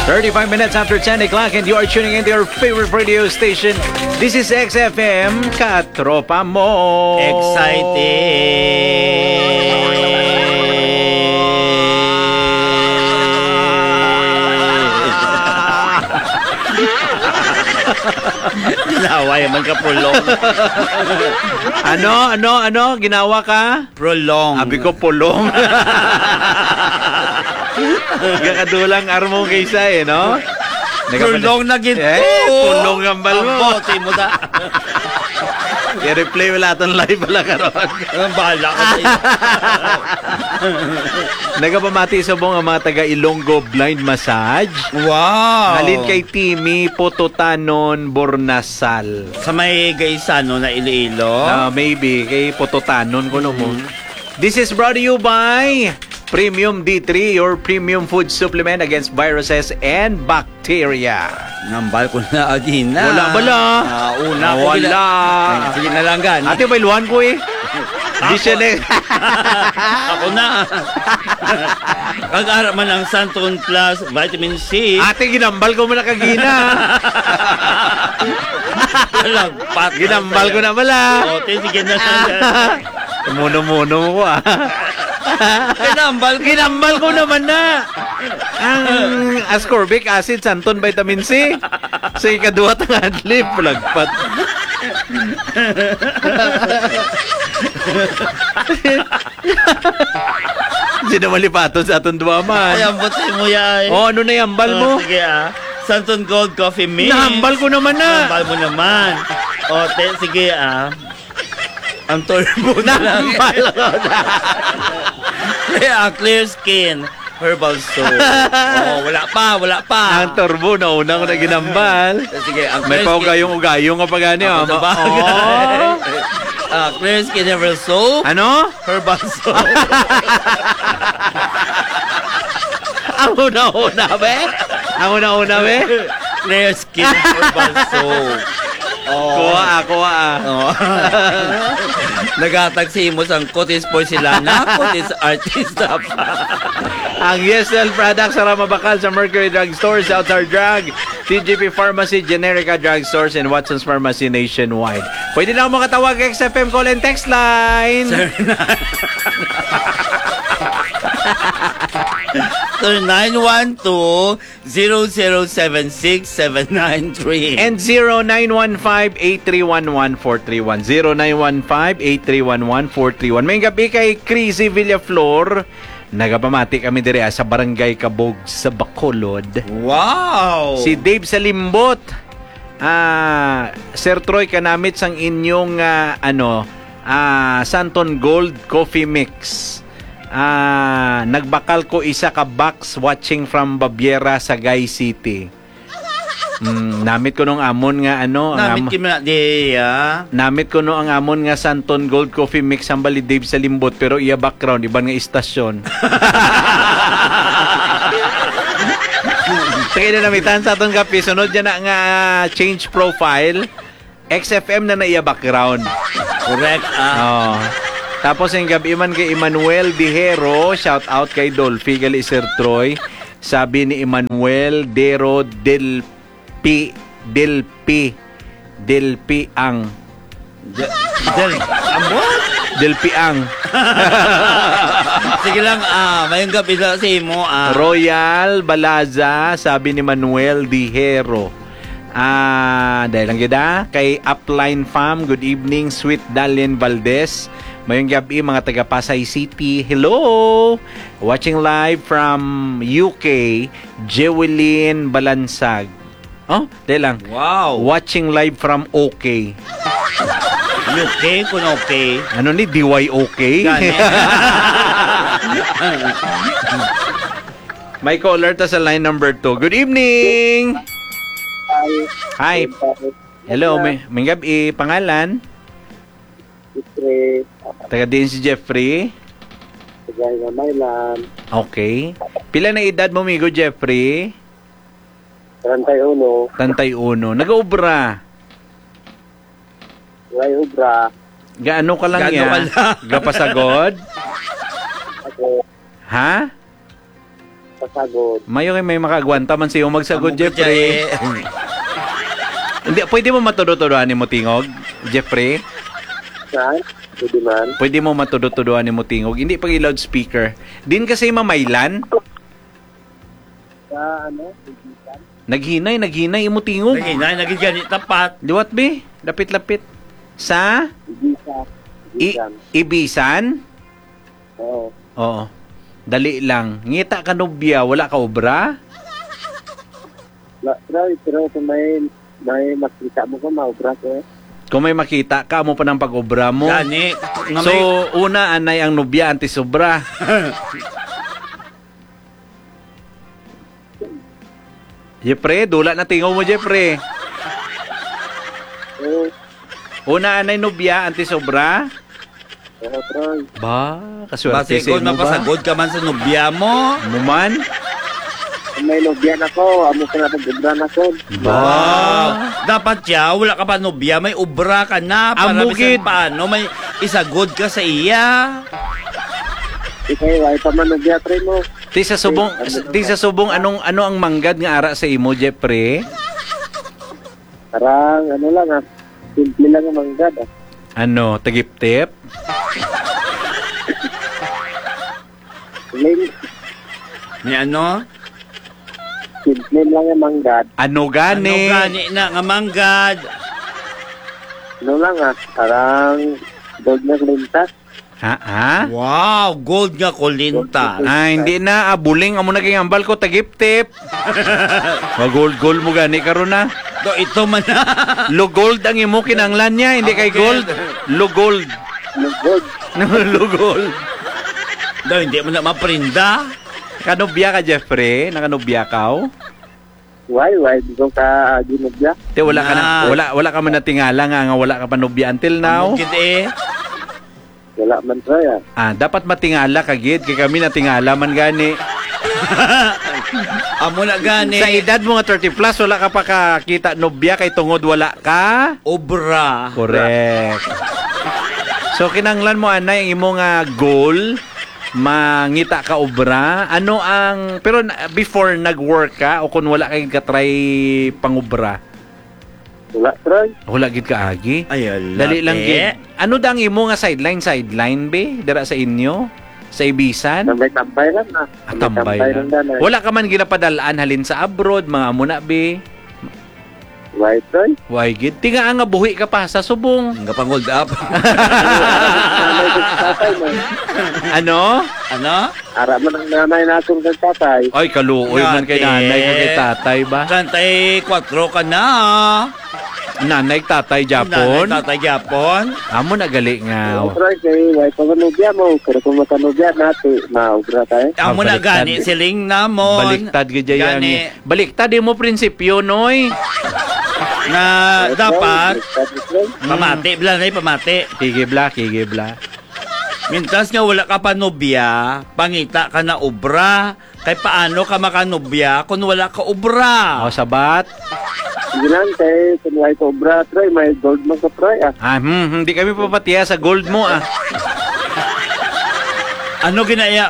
35 minutes after 10 o'clock and you are tuning into your favorite radio station. This is XFM, Katropa Mo. Ginawa yung magka-prolong. Ano? Ginawa ka? Prolong. Sabi ko, pulong. Kakadulang armo kaysa no? Prolong na ginto. Pulong ang bal mo. Bote mo da. I-replay wala itong live pala karon. Ang bahala ka sa'yo. Nagapamati sa buong mga taga Ilonggo Blind Massage. Wow. Halin kay Timmy Pototanon Bornasal. Sa may Gaisano na Iloilo. Maybe kay Pototanon ko mo. This is brought to you by Premium D3, your premium food supplement against viruses and bacteria. Nambal ko na agin na. Wala. Una ko. Wala. Sige na lang gan. Ate, may luhan ko eh. Di siya na. Ako na. Kag-ara man ang Santon Plus Vitamin C. Ate, ginambal ko mo na kagina. Ginambal ko na pala. Ote, sige na lang. Muno-muno ko Ginambal ko naman na. Ang ascorbic acid, Santon Vitamin C. Sa ikaduha tang adlib, lagpat. Sino malipaton sa atong duwa man? Ay, ambot mo yan. Ano na yambal mo? Sige Santon Gold Coffee Mix. Nahambal ko naman na. Nahambal mo naman. Sige ang turbo na lang. Clear Skin Herbal Soap. Wala pa. Ang turbo na una ko na ginambal. Sige, may paugayong-ugayong ka pa gani. Clear Skin Herbal Soap. Ano? Herbal Soap. Ang una-una, be? Clear Skin Herbal Soap. Kuha. Nagatagsi mo sang Cotis Porcelana, Cotis Artista pa. Ang YesL products sa Ramabakal sa Mercury Drug Stores, Outside Drug, TGP Pharmacy, Generica Drug Stores, and Watson's Pharmacy nationwide. Pwede na ako makatawag XFM call and text line. Sir, 912-0076-793 and 0915-831-1431 0915-831-1431. May gabi kay Crazy Villaflor. Nagapamati kami dire sa Barangay Kabog sa Bacolod. Wow! Si Dave Salimbot. Sir Troy, kanamit sang inyong Santon Gold Coffee Mix. Nagbakal ko isa ka box watching from Baviera sa Sagay City. Namit ko nung amon nga namit ko nung ang amon nga Santon Gold Coffee Mix ang bali Dave sa Limbot, pero iya background iban nga istasyon. Sige na namitan sa atong kape, sunod dyan na nga change profile XFM na iya background. Correct. Tapos yung gabi man kay Emmanuel Dihero, shout out kay Dolphy gali Sir Troy. Sabi ni Emmanuel Dero Delpi ang Delpi ang sige lang, mayong gabi na si mo. Royal Balaza, sabi ni Manuel Dihero. Dahil lang gida kay Upline Farm, good evening Sweet Dalian Valdez. Mayong gabi mga taga Pasay City, hello! Watching live from UK, Jewelyn Balansag. Dahil lang. Wow! Watching live from OK. UK kung okay. Ano ni DYOK? May caller ta sa line number 2. Good evening! Hi. Hello, may gabi. Pangalan? Jeffrey. Taga din si Jeffrey? Taga Mailan. Okay. Pila na edad mo, migo Jeffrey? 31. 31. Nag-ubra? Ubra. Gaano ka lang yan? Gapasagod? Ako. Ha? pasagod. Mayo kay may makaagwanta man siyo magsagod, Amo Jeffrey. Hindi, pwede mo matudot-tuduan ni mo tingog, Jeffrey? Saan? Pwede man. Pwede mo matudot-tuduan ni mo tingog. Hindi pag loudspeaker. Din kasi mamaylan. Sa ano? Ibisan? Naghinay imo tingog. Naging ganit tapat. Liwat be, lapit-lapit. Sa Ibisan. Ibisan. Ibisan? Oo. Oo. Dali lang. Ngita ka nobya, wala ka obra? Troy, pero kung may makita mo ka, maubra ko eh. Kung may makita ka mo pa ng pag-obra mo. Gani. Nga So, may- una anay ang nobya anti sobra. Jeffrey, dula na tingaw mo, Jeffrey. Oo. Una anay nobya anti sobra. Oo, Troy. Ba, kaswerte Base sa kung imo ba? mapasagod ka man sa nobya mo. Muman? Kung may lobyan ako, amo ka na pag-ubra na ko. Wow. Dapat siya, wala ka pa nobya, may ubra ka na. Para Amugid. bisan paano, may isagod ka sa iya. Ikay, wala pa man lobyan, Troy mo. Di sa subong ano ang manggad nga ara sa imo, Jeffrey? Parang, ano lang ah. Simple lang ang manggad ah. Ano, tagip-tip? Simple, May ano? simple lang ang manggad. Ano Ano gani? gani na nga manggad? Ano lang ah. Parang, gold na klintas. Ha? Wow, gold nga kulinta. Ah, hindi na. Buling amo naging ambal ko, tagip-tip. Gold mo gani karon na. Do ito man na. Lo gold ang imo kinanglan niya, hindi kay gold. Lo gold. Ano gold? Lo gold. Do hindi mo na maprinda. Kanobya ka, Jeffrey? Nakanobya ka? Oh? Why? Di ko ka ginobya? Te, wala ka na, Na. wala ka man natingala nga wala ka pa nobya until now. Amugid eh. Wala man, Troy ah. Ah, dapat matingala ka gid kay kami natingala man gani. Amo na gani. Sa edad mo nga 30 plus wala ka pa kakita nobya kay tungod wala ka. Obra. Correct. So kinanglan mo anay ang imo nga goal mangita ka obra. Ano ang pero before nag-work ka o kun wala kay katry pangobra? Wala, Troy. Wala gid ka agi. Ay, ala, Dali lang eh. gid. Ano dang imo nga sideline be dira sa inyo? Sa Ibisan? Tambay lang ah. Tambay lang. ah. Wala ka man ginapadalaan halin sa abroad, mga muna be. Why, Troy? Why gid? Tinga nga buhi ka pa sa subong. Ang kapang hold up. Nanay ko sa tatay mo. Ano? Ano? Ara mo ng nanay natin kay tatay. Ay, kaluoy man kay nanay ko kay tatay ba? Kantay 4 ka na. Nanay, tatay, Japon. Japon. Tatay Japon. Amo na gali nga. Troy, kay why pa manubya mo? Pero kung matanubya natin, maubra tayo. Amo na baliktad. gani siling namon. Baliktad gid yan. Gani. Baliktad mo prinsipyo noy. Na dapat Troy. pamati bla na pamati. Kigibla. Mintas nga wala ka pa nobya, pangita ka na obra. Kay paano ka makanobya kung wala ka obra? O sabat. Sige lang, kay kung why pa ubra, Troy, may gold man ka, Troy ah. Ah, hindi kami papatiya sa gold mo ah. Ano ginaya?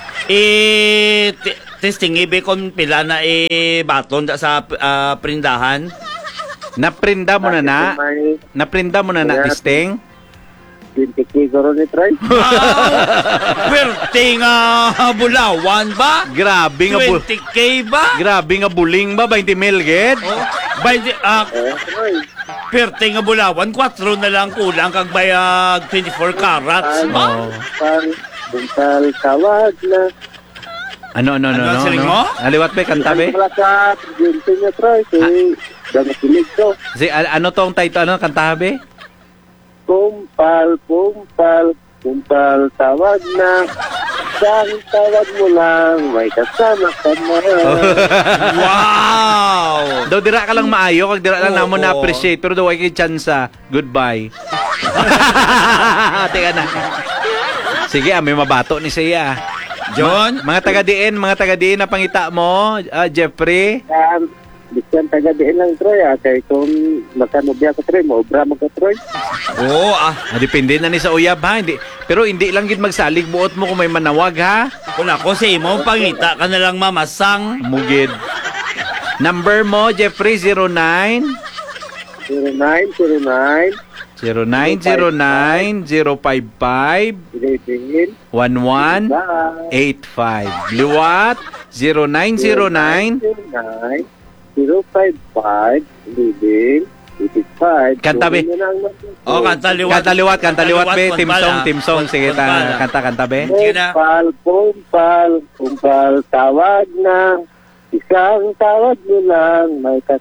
Testing ibe kung pila na baton da sa prindahan. Naprinda mo na na. May Naprinda mo na na testing. 20K garo ni Troy. Pwerte nga bulawan ba? Grabe nga 20K ba? Grabe nga buling ba 20 mil gid? Oh, by the, Troy. pwerte nga bulawan, 4 na lang kulang kag bayag 24 carats ba? Oh. Buntal tawag na. Ano Ano, siling mo? Aliwat be kanta be. Wala sa presidente niya, Troy, kay damakilig to. Ano tong title ano kanta be? Kumpal, tawag na. Sang tawag mo lang, may kasama ka na. Wow! Daw dira ka lang maayo kag dira lang Oo. namo na appreciate pero daw ay kay tsansa. Goodbye. Teka na. Sige, may mabato ni siya. John? Mga taga-diin na pangita mo, Jeffrey. Bisyan tagadiin lang, Troy. Kay kung makanubya ka, Troy, maobra mo ka, Troy. Oo, Depende na ni sa uyab ha. Hindi, pero hindi lang gid magsalig buot mo kung may manawag ha. kung ako sa imo, pangita ka na lang mamasang. Mugid. Number mo, Jeffrey, 09 0909 0909 055 11 1185. Liwat 0909 055 11 85. Kanta, be. Oh, kanta liwat. Kanta liwat be, Kumpal, team song sige kumpal. kanta be. Sige na. Kumpal, tawag na. Isang tawag mo lang, may